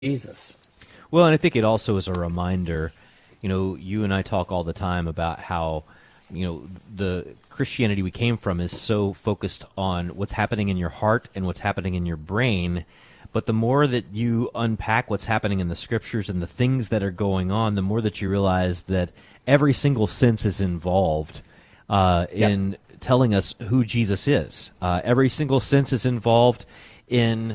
Jesus. Well, and I think it also is a reminder, you and I talk all the time about how, the Christianity we came from is so focused on what's happening in your heart and what's happening in your brain. But the more that you unpack what's happening in the scriptures and the things that are going on, the more that you realize that every single sense is involved in telling us who Jesus is. Every single sense is involved in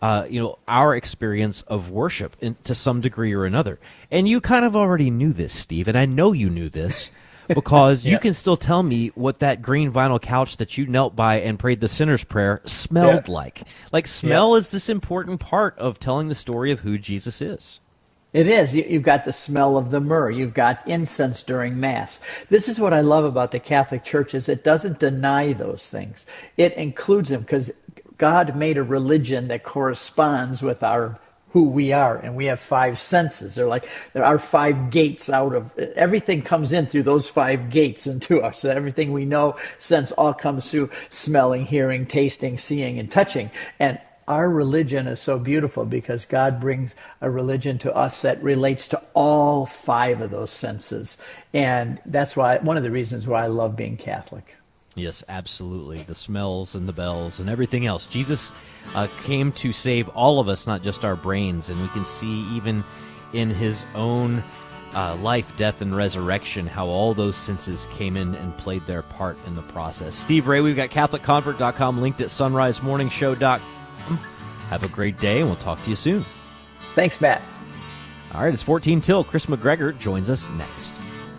our experience of worship to some degree or another. And you kind of already knew this, Steve, and I know you knew this because you can still tell me what that green vinyl couch that you knelt by and prayed the sinner's prayer smelled like. Like, smell is this important part of telling the story of who Jesus is. It is. You've got the smell of the myrrh. You've got incense during Mass. This is what I love about the Catholic Church is it doesn't deny those things. It includes them because God made a religion that corresponds with who we are, and we have five senses. There are five gates out of everything comes in through those five gates into us. So everything we know, sense, all comes through smelling, hearing, tasting, seeing, and touching. And our religion is so beautiful because God brings a religion to us that relates to all five of those senses. And that's why one of the reasons why I love being Catholic. Yes, absolutely. The smells and the bells and everything else. Jesus came to save all of us, not just our brains. And we can see even in his own life, death, and resurrection how all those senses came in and played their part in the process. Steve Ray, we've got CatholicConvert.com linked at SunriseMorningshow.com. Have a great day, and we'll talk to you soon. Thanks, Matt. All right, it's 14 till. Chris McGregor joins us next.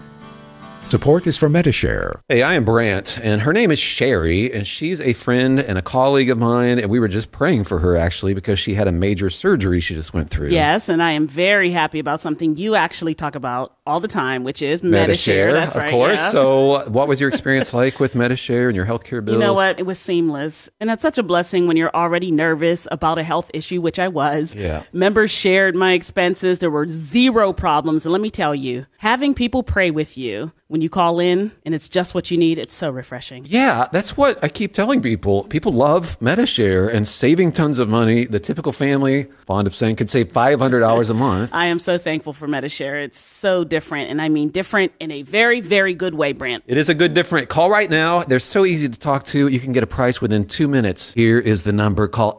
Support is for Medi-Share. Hey, I am Brant, and her name is Sherry, and she's a friend and a colleague of mine, and we were just praying for her, actually, because she had a major surgery she just went through. Yes, and I am very happy about something you actually talk about all the time, which is Medi-Share. That's right, of course. Yeah. So what was your experience like with Medi-Share and your healthcare bills? You know what? It was seamless, and that's such a blessing when you're already nervous about a health issue, which I was. Yeah. Members shared my expenses. There were zero problems, and let me tell you, having people pray with you when you call in and it's just what you need, it's so refreshing. Yeah, that's what I keep telling people. People love Medi-Share and saving tons of money. The typical family, fond of saying, could save $500 a month. I am so thankful for Medi-Share. It's so different, and I mean different in a very, very good way, Brant. It is a good different. Call right now. They're so easy to talk to. You can get a price within 2 minutes. Here is the number. Call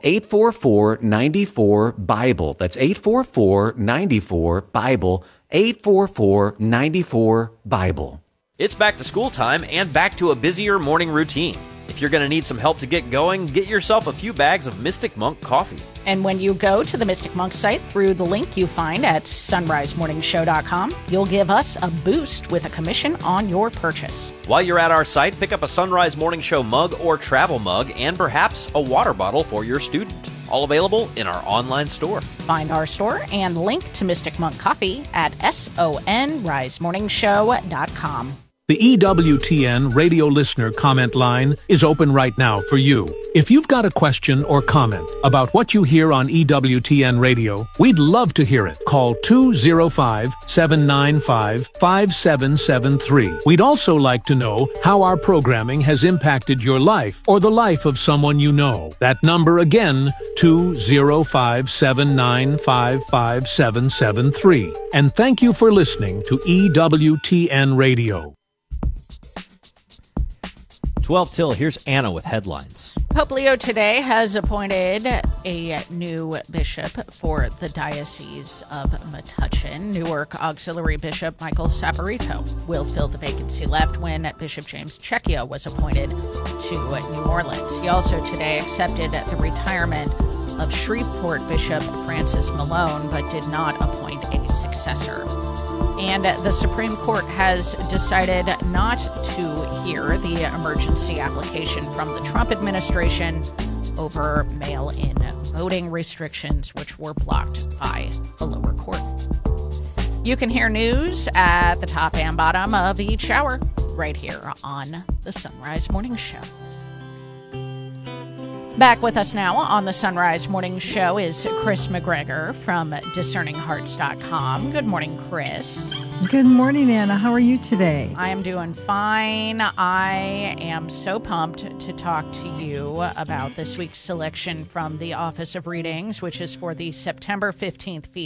844-94-BIBLE. That's 844-94-BIBLE. 844-94-BIBLE. It's back to school time and back to a busier morning routine. If you're going to need some help to get going, get yourself a few bags of Mystic Monk coffee. And when you go to the Mystic Monk site through the link you find at sunrisemorningshow.com, you'll give us a boost with a commission on your purchase. While you're at our site, pick up a Sunrise Morning Show mug or travel mug and perhaps a water bottle for your student. All available in our online store. Find our store and link to Mystic Monk Coffee at sonrisemorningshow.com. The EWTN radio listener comment line is open right now for you. If you've got a question or comment about what you hear on EWTN radio, we'd love to hear it. Call 205-795-5773. We'd also like to know how our programming has impacted your life or the life of someone you know. That number again, 205-795-5773. And thank you for listening to EWTN radio. 12 till, here's Anna with headlines. Pope Leo today has appointed a new bishop for the Diocese of Metuchen. Newark Auxiliary Bishop Michael Saporito will fill the vacancy left when Bishop James Checchia was appointed to New Orleans. He also today accepted the retirement of Shreveport Bishop Francis Malone, but did not appoint a successor. And the Supreme Court has decided not to hear the emergency application from the Trump administration over mail-in voting restrictions, which were blocked by the lower court. You can hear news at the top and bottom of each hour right here on the Sunrise Morning Show. Back with us now on the Sunrise Morning Show is Chris McGregor from DiscerningHearts.com. Good morning, Chris. Good morning, Anna. How are you today? I am doing fine. I am so pumped to talk to you about this week's selection from the Office of Readings, which is for the September 15th feast.